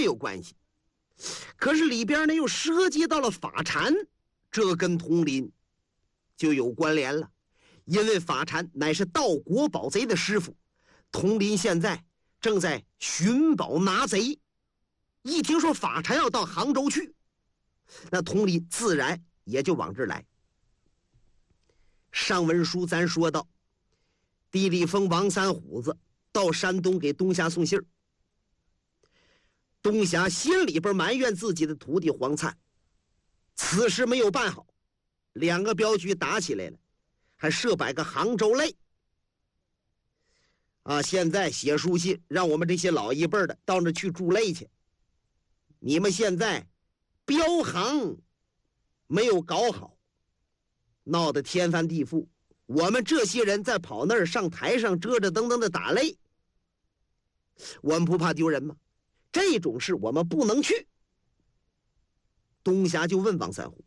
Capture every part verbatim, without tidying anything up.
有关系，可是里边呢又涉及到了法禅，这跟佟林就有关联了。因为法禅乃是盗国宝贼的师傅，佟林现在正在寻宝拿贼，一听说法禅要到杭州去，那佟林自然也就往这儿来。上文书咱说到，地理峰王三虎子到山东给东霞送信儿，东霞心里边埋怨自己的徒弟黄灿，此事没有办好，两个镖局打起来了，还设摆个杭州擂啊！现在写书信让我们这些老一辈的到那去助擂去。你们现在镖行没有搞好，闹得天翻地覆，我们这些人在跑那儿上台上遮着登登的打擂，我们不怕丢人吗？这种事我们不能去。东霞就问王三虎，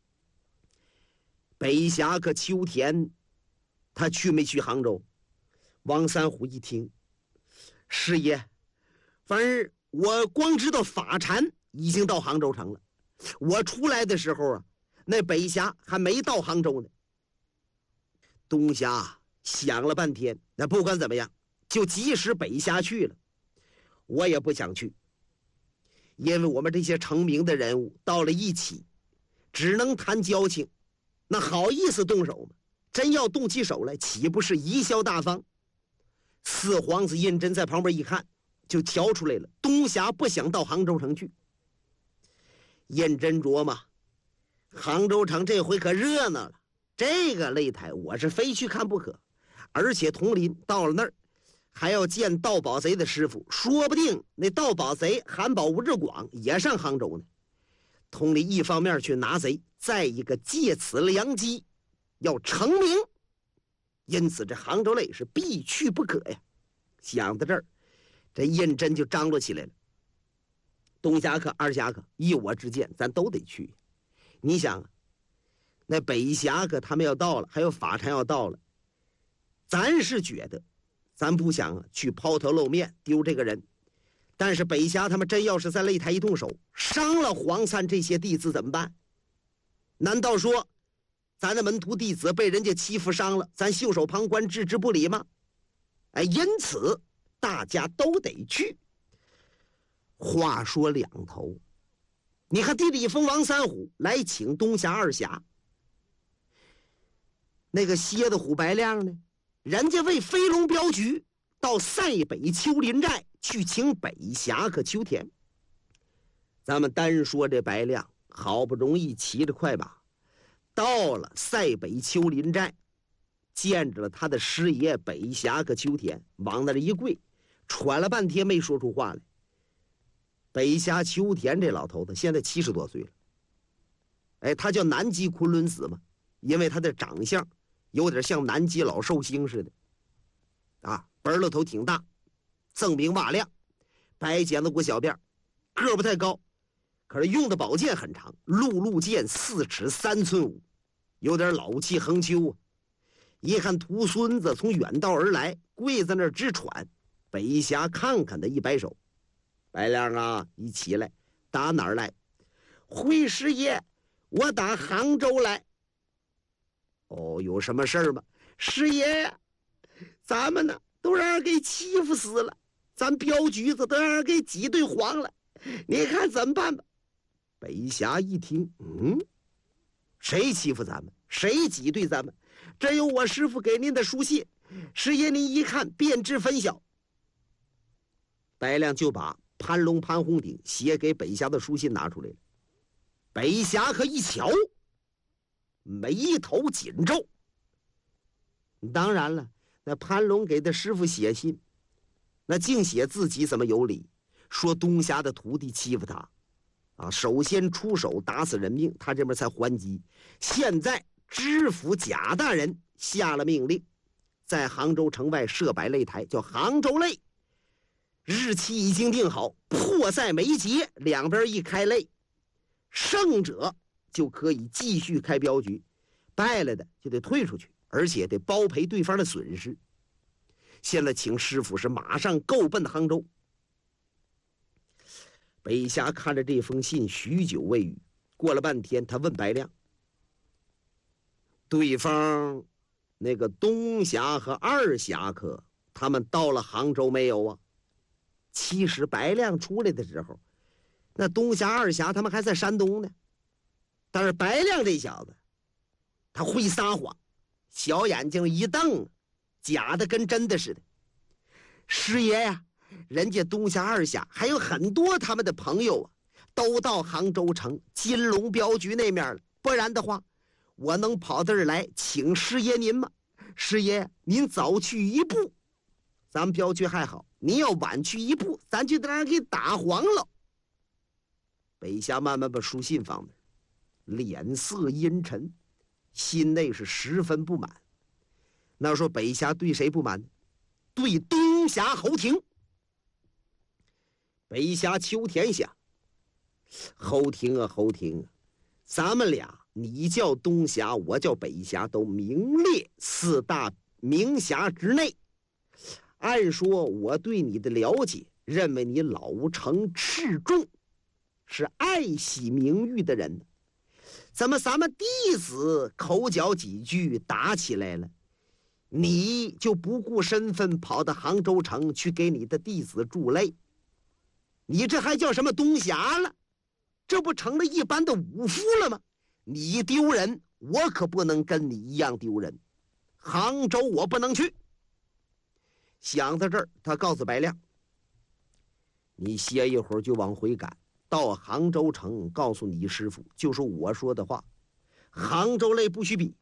北侠客秋田他去没去杭州？王三虎一听，师爷，反正我光知道法禅已经到杭州城了，我出来的时候啊，那北侠还没到杭州呢。东霞想了半天，那不管怎么样，就即使北侠去了，我也不想去，因为我们这些成名的人物到了一起，只能谈交情，那好意思动手吗？真要动起手来，岂不是贻笑大方？四皇子胤禛在旁边一看，就挑出来了，东霞不想到杭州城去。胤禛琢磨，杭州城这回可热闹了，这个擂台我是非去看不可，而且佟林到了那儿还要见盗宝贼的师傅，说不定那盗宝贼韩宝吴志广也上杭州呢。佟林一方面去拿贼，再一个借此良机要成名，因此这杭州擂是必去不可呀。想到这儿，这胤禛就张罗起来了。东侠客二侠客依我之见，咱都得去。你想啊，那北侠客他们要到了，还有法禅要到了，咱是觉得咱不想啊去抛头露面丢这个人，但是北侠他们真要是在擂台一动手，伤了黄灿这些弟子怎么办？难道说咱的门徒弟子被人家欺负伤了，咱袖手旁观置之不理吗？哎，因此大家都得去。话说两头，你看地理峰王三虎来请东侠二侠，那个蝎子虎白亮呢，人家为飞龙镖局到塞北丘陵寨去请北侠客秋田。咱们单说这白亮好不容易骑着快马到了塞北丘陵寨，见着了他的师爷北侠客秋田，往那儿一跪，喘了半天没说出话来。北侠秋田这老头子现在七十多岁了，哎，他叫南极昆仑子嘛，因为他的长相有点像南极老寿星似的，啊，本儿头挺大，锃明瓦亮，白剪子骨小辫，个不太高，可是用的宝剑很长，碌碌剑四尺三寸五，有点老气横秋啊。一看徒孙子从远道而来，跪在那儿直喘，北侠看看他一摆手，白亮啊，你起来，打哪儿来？回师爷，我打杭州来。哦，有什么事儿吗？师爷，咱们呢都让人给欺负死了，咱镖局子都让人给挤兑黄了，你看怎么办吧？北侠一听，嗯，谁欺负咱们？谁挤兑咱们？这有我师傅给您的书信，师爷您一看便知分晓。白亮就把潘龙潘洪鼎写给北侠的书信拿出来了。北侠可一瞧，眉头紧皱。当然了，那潘龙给他师傅写信，那净写自己怎么有理，说东侠的徒弟欺负他啊，首先出手打死人命，他这边才还击。现在知府贾大人下了命令，在杭州城外设摆擂台，叫杭州擂，日期已经定好，迫在眉睫，两边一开擂，胜者就可以继续开镖局，败了的就得退出去，而且得包赔对方的损失。现在请师傅是马上够奔杭州。 北侠看着这封信，许久未语。过了半天，他问白亮：“对方那个东侠和二侠客，他们到了杭州没有啊？”其实白亮出来的时候，那东侠二侠他们还在山东呢。但是白亮这小子，他会撒谎，小眼睛一瞪，假的跟真的似的。师爷呀，人家东侠二侠还有很多他们的朋友啊，都到杭州城金龙镖局那面了。不然的话，我能跑这儿来请师爷您吗？师爷您早去一步，咱们镖局还好，您要晚去一步，咱就得让人给打黄了。北侠慢慢把书信放那儿，脸色阴沉，心内是十分不满。那说北侠对谁不满？对东侠侯廷。北侠秋田想，侯廷啊侯廷啊，咱们俩你叫东侠，我叫北侠，都名列四大名侠之内。按说我对你的了解，认为你老成持重，是爱惜名誉的人。怎么咱们弟子口角几句打起来了，你就不顾身份跑到杭州城去给你的弟子助累？你这还叫什么东侠了？这不成了一般的武夫了吗？你丢人，我可不能跟你一样丢人。杭州我不能去。想到这儿，他告诉白亮：“你歇一会儿就往回赶，到杭州城告诉你师傅，就说我说的话，杭州类不许比。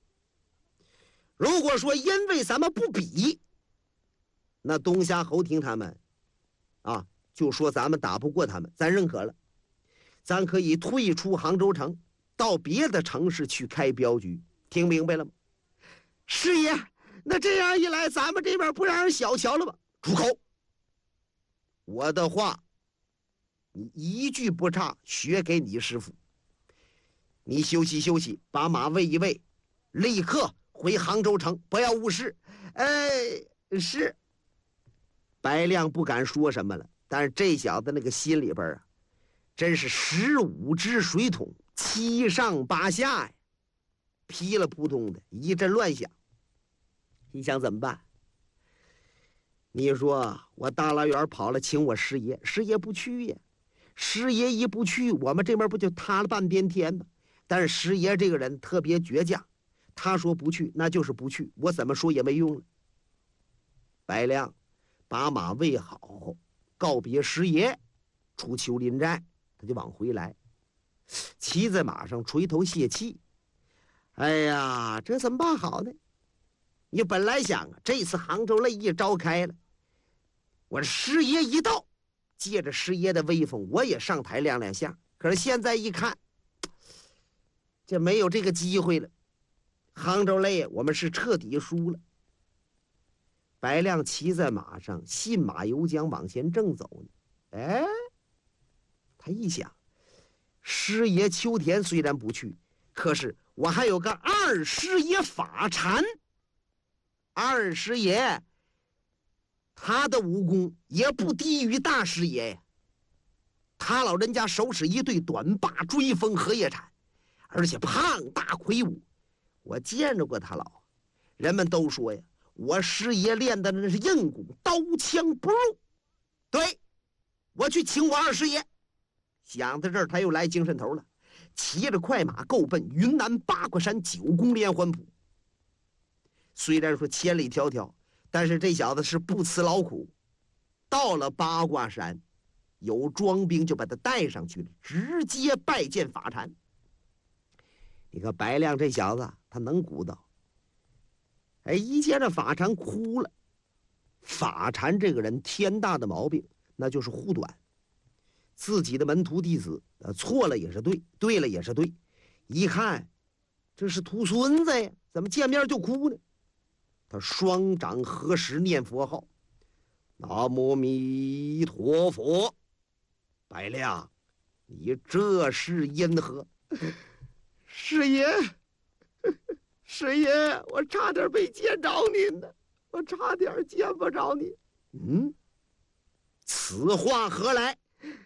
如果说因为咱们不比，那东侠侯廷他们啊，就说咱们打不过他们，咱认可了，咱可以退出杭州城，到别的城市去开镖局。听明白了吗？”师爷，那这样一来，咱们这边不让人小瞧了吧？出口！我的话，你一句不差学给你师傅。你休息休息，把马喂一喂，立刻回杭州城，不要误事。哎，是。白亮不敢说什么了，但是这小子那个心里边啊，真是十五只水桶，七上八下呀，噼里扑通的一阵乱响。你想怎么办？你说我大老远跑了请我师爷，师爷不去呀。师爷一不去，我们这边不就塌了半边天吗？但是师爷这个人特别倔强，他说不去那就是不去，我怎么说也没用了。白亮把马喂好，告别师爷，出丘陵寨，他就往回来，骑在马上垂头泄气。哎呀，这怎么办好呢？你本来想啊，这次杭州类一召开了，我师爷一到，借着师爷的威风，我也上台亮亮相。可是现在一看，这没有这个机会了。杭州类我们是彻底输了。白亮骑在马上，信马由缰往前正走呢。哎，他一想，师爷秋田虽然不去，可是我还有个二师爷法禅。二师爷他的武功也不低于大师爷呀，他老人家手使一对短把追风荷叶铲，而且胖大魁梧，我见着过他老。人们都说呀，我师爷练的那是硬骨，刀枪不入。对，我去请我二师爷。想到这儿，他又来精神头了，骑着快马够奔云南八卦山九宫连环谱。虽然说千里迢迢，但是这小子是不辞劳苦，到了八卦山，有庄兵就把他带上去了，直接拜见法禅。你看白亮这小子，他能鼓捣。哎，一见着法禅哭了。法禅这个人天大的毛病，那就是护短。自己的门徒弟子，呃，错了也是对，对了也是对。一看，这是徒孙子呀，怎么见面就哭呢？他双掌合十念佛号，南无弥陀佛。白亮，你这是因何？师爷，师爷，我差点没见着您呢，我差点见不着你。嗯，此话何来？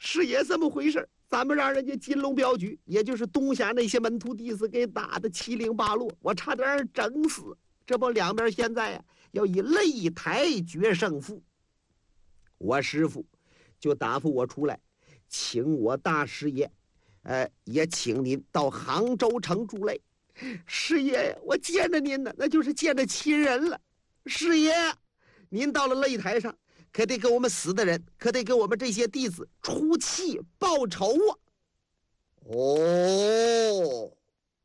师爷这么回事，咱们让人家金龙镖局，也就是东辖那些门徒弟子给打得七零八落，我差点整死。这不两边现在呀、啊、要以擂台决胜负。我师傅就答复我出来，请我大师爷，呃，也请您到杭州城助擂。师爷，我见着您呢，那就是见着亲人了。师爷，您到了擂台上，可得给我们死的人，可得给我们这些弟子出气报仇啊！哦，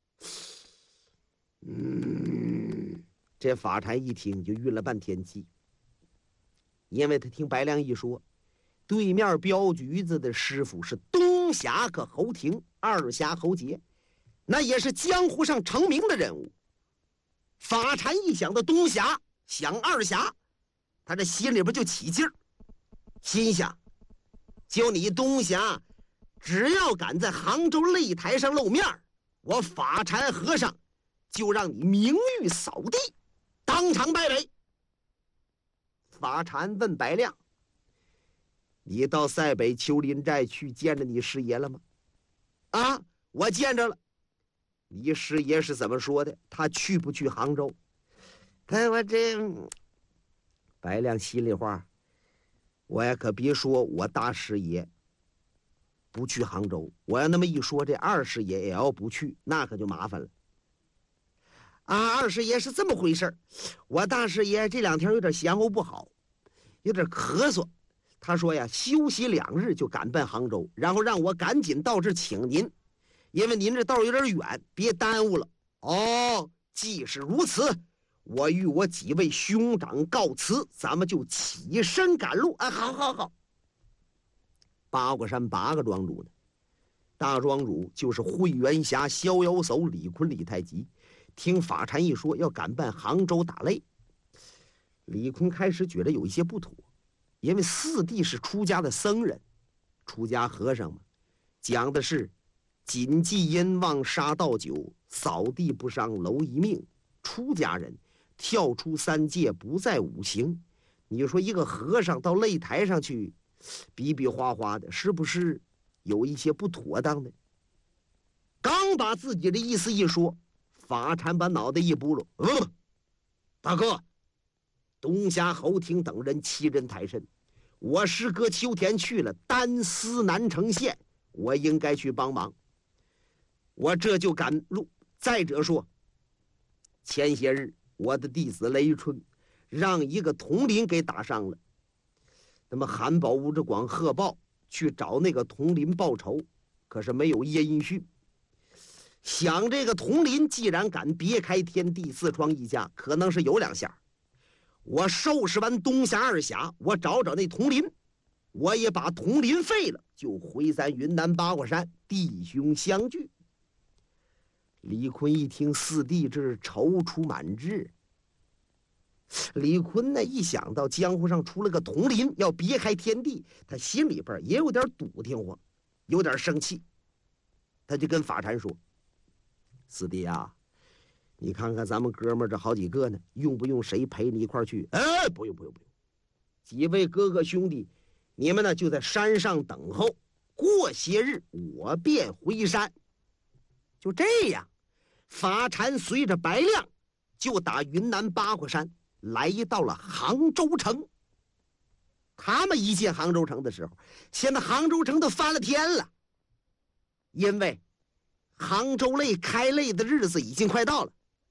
嗯，这法禅一听就晕了半天气，因为他听白亮一说，对面镖局子的师傅是东侠客侯廷，二侠侯杰，那也是江湖上成名的人物。法禅一想到东侠，想二侠，他这心里边就起劲儿，心想：就你东侠，只要敢在杭州擂台上露面，我法禅和尚就让你名誉扫地，当场败北。法禅问白亮：你到塞北丘陵寨去见着你师爷了吗？啊，我见着了。你师爷是怎么说的？他去不去杭州？哎，我这白亮心里话，我呀可别说我大师爷不去杭州，我要那么一说，这二师爷也要不去，那可就麻烦了。啊，二师爷是这么回事，我大师爷这两天有点闲喉不好，有点咳嗽。他说呀，休息两日就赶奔杭州，然后让我赶紧到这请您，因为您这道有点远，别耽误了。哦，既是如此，我与我几位兄长告辞，咱们就起身赶路。啊，好好好。八卦山八个庄主呢，大庄主就是慧元峡逍遥叟李坤李太极，听法禅一说要赶奔杭州打擂，李坤开始觉得有一些不妥，因为四弟是出家的僧人，出家和尚嘛，讲的是谨记阴旺杀盗酒，扫地不伤蝼蚁命。出家人跳出三界，不在五行。你说一个和尚到擂台上去比比划划的，是不是有一些不妥当的？刚把自己的意思一说，法禅把脑袋一拨了：“嗯，大哥，东峡侯廷等人欺人太甚，我师哥秋田去了，单丝南城县，我应该去帮忙，我这就赶路。再者说，前些日我的弟子雷春让一个统领给打伤了，那么韩宝、吴志广贺报去找那个统领报仇，可是没有音讯。想这个统领既然敢别开天地，自创一家，可能是有两下。我收拾完东峡二峡，我找找那统领，我也把统领废了，就回咱云南八卦山弟兄相聚。”李坤一听四弟，这是踌躇满志。李坤呢，一想到江湖上出了个统领要别开天地，他心里边也有点堵挺慌，有点生气。他就跟法禅说：“四弟啊，你看看咱们哥们儿这好几个呢，用不用谁陪你一块儿去？”“哎，不用不用不用，几位哥哥兄弟，你们呢就在山上等候，过些日我便回山。”就这样，法禅随着白亮就打云南八卦山来到了杭州城。他们一进杭州城的时候，现在杭州城都翻了天了，因为杭州擂开擂的日子已经快到了。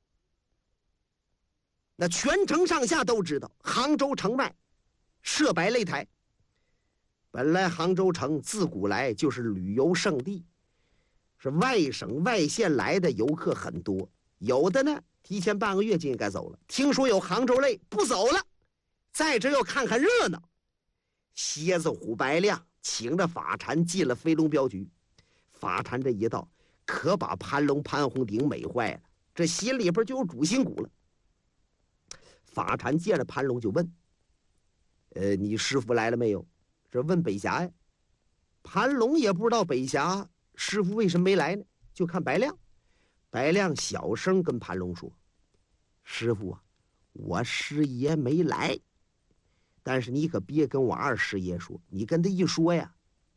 那全城上下都知道，杭州城外设摆擂台。本来杭州城自古来就是旅游胜地，是外省外县来的游客很多，有的呢提前半个月就应该走了，听说有杭州擂不走了，在这要看看热闹。蝎子虎白亮请着法禅进了飞龙镖局，法禅这一到，可把潘龙潘红顶美坏了，这心里边就有主心骨了。法禅见了潘龙就问：“呃，你师傅来了没有？”这问北峡呀。潘龙也不知道北峡师傅为什么没来呢，就看白亮。白亮小声跟潘龙说：“师傅啊，我师爷没来，但是你可别跟我二师爷说，你跟他一说呀，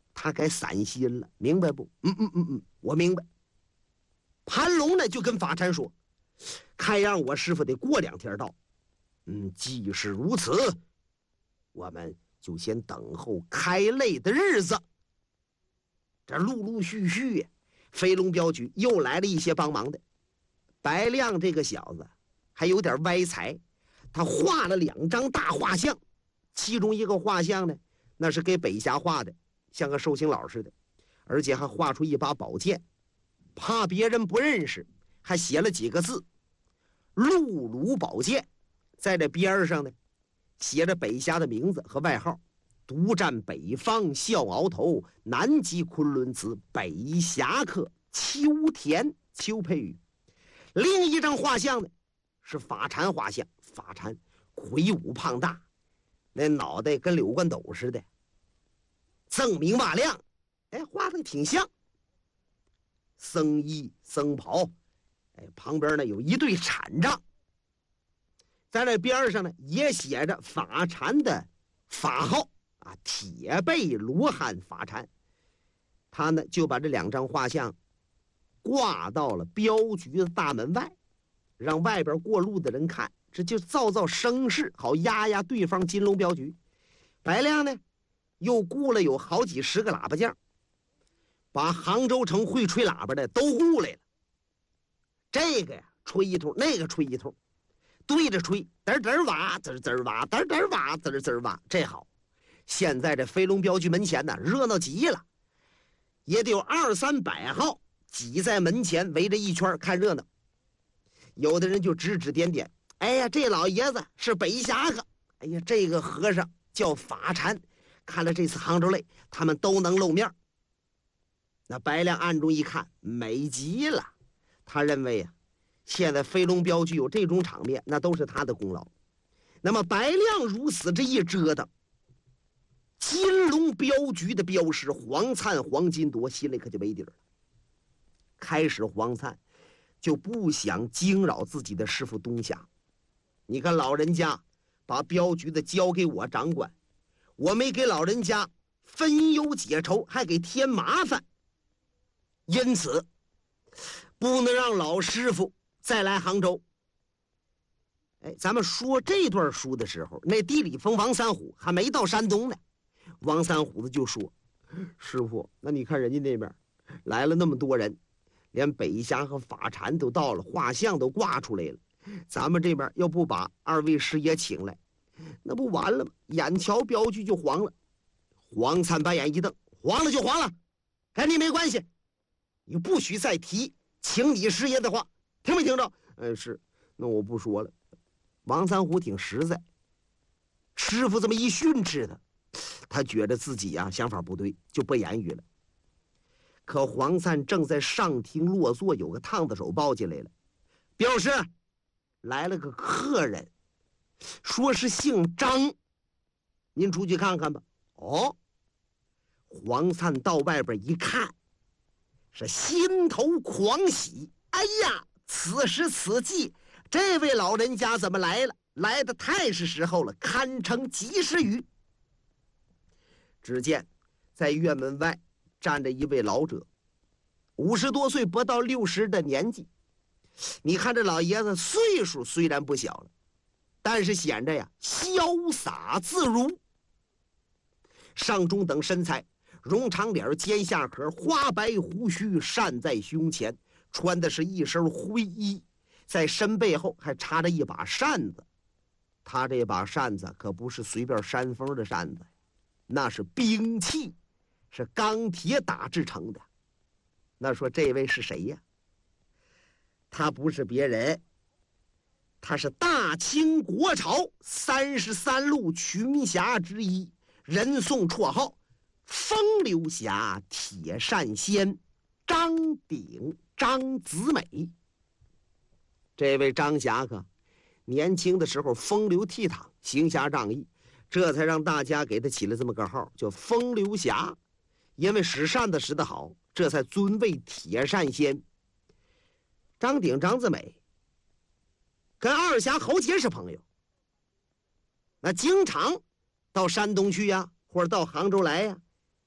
他该散心了，明白不？嗯嗯嗯嗯，我明白。盘龙呢就跟法禅说：“看样我师傅得过两天到。嗯，既是如此，我们就先等候开擂的日子。”这陆陆续续，飞龙镖局又来了一些帮忙的。白亮这个小子还有点歪才，他画了两张大画像，其中一个画像呢，那是给北峡画的，像个寿星佬似的，而且还画出一把宝剑，怕别人不认识，还写了几个字：“陆鲁宝剑。”在这边上呢，写着北峡的名字和外号：“独占北方笑鳌头，南极昆仑子，北峡客秋田。”邱佩玉。另一张画像呢，是法禅画像。法禅魁梧胖大，那脑袋跟柳冠斗似的，锃明瓦亮，哎，画的挺像。僧衣僧袍，哎，旁边呢有一对禅杖，在这边上呢也写着法禅的法号啊，铁背罗汉法禅。他呢就把这两张画像挂到了镖局的大门外，让外边过路的人看，这就造造声势，好压压对方金龙镖局。白亮呢又雇了有好几十个喇叭匠，把杭州城会吹喇叭的都雇来了。这个呀吹一通，那个吹一通，对着吹，嘚嘚哇，滋滋哇，嘚嘚哇，滋滋哇。这好，现在这飞龙镖局门前呢热闹极了，也得有二三百号挤在门前围着一圈看热闹。有的人就指指点点，哎呀，这老爷子是北峡客，哎呀，这个和尚叫法禅，看了这次杭州擂他们都能露面。那白亮暗中一看，美极了，他认为啊，现在飞龙镖局有这种场面，那都是他的功劳。那么白亮如此这一折腾，金龙镖局的镖师黄灿、黄金铎心里可就没底儿了。开始黄灿就不想惊扰自己的师傅东霞。你看老人家把镖局的交给我掌管，我没给老人家分忧解愁，还给添麻烦，因此不能让老师傅再来杭州。哎，咱们说这段书的时候，那地理峰王三虎还没到山东呢。王三虎子就说：“师傅，那你看人家那边来了那么多人，连北峡和法禅都到了，画像都挂出来了，咱们这边要不把二位师爷请来，那不完了吗？眼瞧镖局就黄了。”黄灿白眼一瞪：“黄了就黄了，跟你没关系，你不许再提请你师爷的话，听没听着？”“嗯，是，那我不说了。”王三虎挺实在，师傅这么一训斥他，他觉得自己呀、啊、想法不对，就不言语了。可黄灿正在上厅落座，有个烫子手抱进来了。“镖师，来了个客人，说是姓张，您出去看看吧。”“哦。”黄灿到外边一看，是心头狂喜。哎呀，此时此际，这位老人家怎么来了？来的太是时候了，堪称及时雨。只见在院门外站着一位老者，五十多岁不到六十的年纪。你看这老爷子岁数虽然不小了，但是显着呀潇洒自如，上中等身材，容长脸，尖下颌，花白胡须扇在胸前，穿的是一身灰衣，在身背后还插着一把扇子。他这把扇子可不是随便扇风的扇子，那是兵器，是钢铁打制成的。那说这位是谁呀？他不是别人，他是大清国朝三十三路群侠之一，人送绰号风流侠、铁扇仙张鼎张子美。这位张侠客年轻的时候风流倜傥，行侠仗义，这才让大家给他起了这么个号，叫风流侠。因为使扇子使得好，这才尊为铁扇仙。张鼎张子美跟二侠侯杰是朋友，那经常到山东去呀、啊，或者到杭州来呀、啊，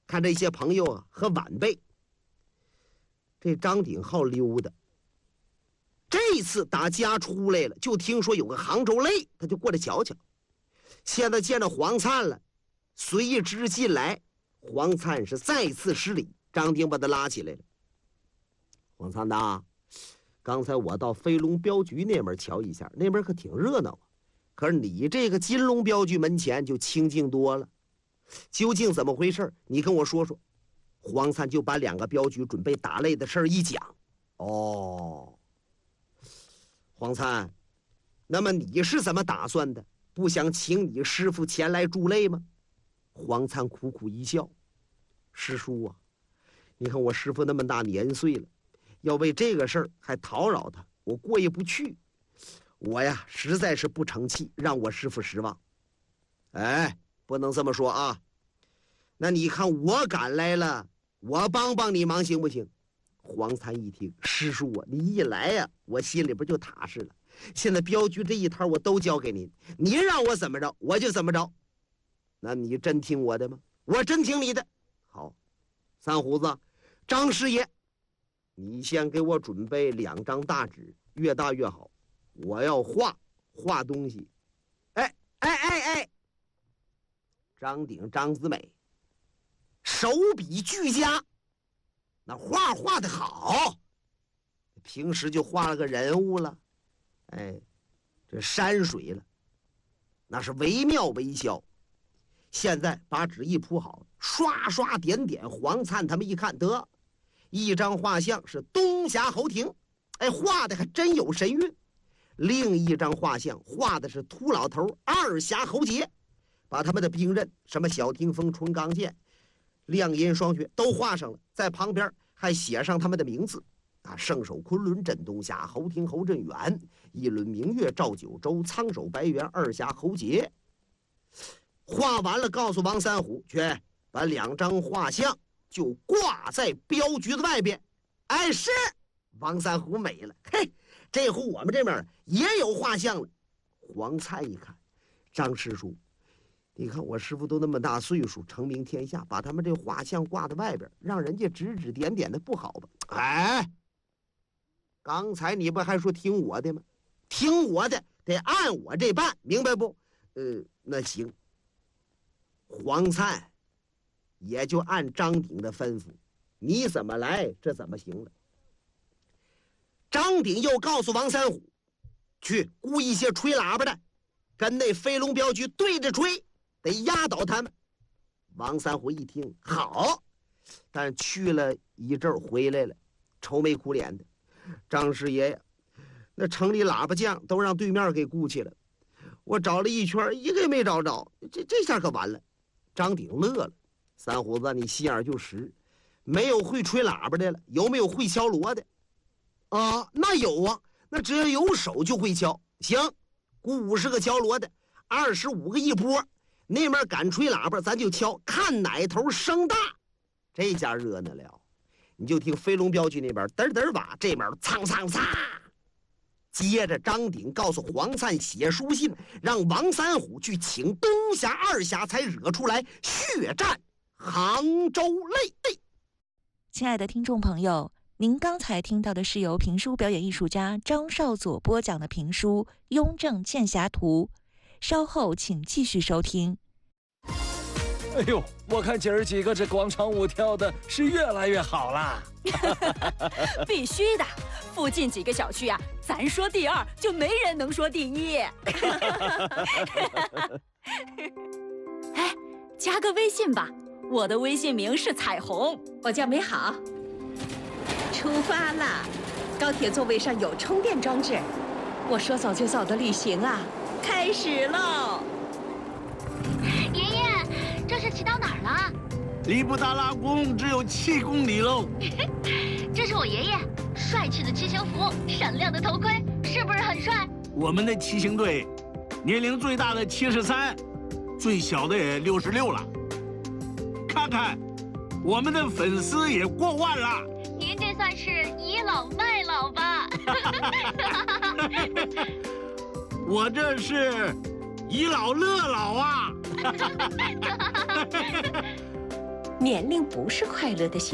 看这些朋友啊和晚辈。这张鼎好溜达，这次打家出来了，就听说有个杭州擂，他就过来瞧瞧。现在见着黄灿了，随意之进来，黄灿是再次施礼，张鼎把他拉起来了。黄灿呐，刚才我到飞龙镖局那边瞧一下，那边可挺热闹啊。可是你这个金龙镖局门前就清静多了，究竟怎么回事？你跟我说说。黄灿就把两个镖局准备打擂的事儿一讲。哦，黄灿，那么你是怎么打算的？不想请你师傅前来助擂吗？黄灿苦苦一笑，师叔啊，你看我师傅那么大年岁了，要为这个事儿还讨扰他，我过意不去。我呀，实在是不成器，让我师傅失望。哎，不能这么说啊。那你看我赶来了，我帮帮你忙行不行？黄灿一听，师叔啊，你一来呀、啊，我心里边就踏实了。现在镖局这一摊我都交给您，您让我怎么着我就怎么着。那你真听我的吗？我真听你的。好，三胡子，张师爷，你先给我准备两张大纸，越大越好，我要画画东西。哎哎哎哎，张鼎张子美手笔俱佳，那画画的好，平时就画了个人物了，哎，这山水了，那是惟妙惟肖。现在把纸一铺好，刷刷点点，黄灿他们一看，得一张画像是东峡侯廷，哎，画的还真有神韵。另一张画像画的是秃老头二峡侯杰，把他们的兵刃，什么小霆锋、纯钢剑、亮银双绝都画上了，在旁边还写上他们的名字啊：圣手昆仑镇东峡侯廷侯振远，一轮明月照九州，苍手白猿二峡侯杰。画完了，告诉王三虎去把两张画像就挂在镖局的外边。哎，是王三虎美了，嘿，这回我们这边也有画像了。黄灿一看，张师叔，你看我师傅都那么大岁数，成名天下，把他们这画像挂在外边，让人家指指点点的，不好吧？哎，刚才你不还说听我的吗？听我的，得按我这办，明白不？呃，那行。黄灿也就按张鼎的吩咐，你怎么来，这怎么行了？张鼎又告诉王三虎，去雇一些吹喇叭的，跟那飞龙镖局对着吹，得压倒他们。王三虎一听好，但去了一阵回来了，愁眉苦脸的。张师爷呀，那城里喇叭匠都让对面给雇去了，我找了一圈，一个也没找着，这这下可完了。张鼎乐了，三虎子，你心眼就实，没有会吹喇叭的了，有没有会敲锣的？啊，那有啊，那只要有手就会敲。行，雇五十个敲锣的，二十五个一波，那边敢吹喇叭，咱就敲，看哪头声大。这下热闹了，你就听飞龙镖局那边嘚嘚瓦，这边苍苍苍。接着，张鼎告诉黄灿写书信，让王三虎去请东峡、二峡，才惹出来血战杭州擂。 亲爱的听众朋友，您刚才听到的是由评书表演艺术家张少佐播讲的评书《雍正剑侠图》，稍后请继续收听。 哎呦，我看姐儿几个这广场舞跳的是越来越好啦！ 必须的，附近几个小区啊，咱说第二，就没人能说第一。哎，加个微信吧，我的微信名是彩虹， 我叫美好。出发啦！高铁座位上有充电装置，我说走就走的旅行啊，开始喽！ 爷爷，这是骑到哪儿了？ 离布达拉宫只有七公里喽。 这是我爷爷，帅气的骑行服，闪亮的头盔，是不是很帅？ 我们的骑行队，年龄最大的七十三，最小的也六十六了。看看，我们的粉丝也过万了。 您这算是倚老卖老吧？ 我这是倚老乐老啊！ 年龄不是快乐的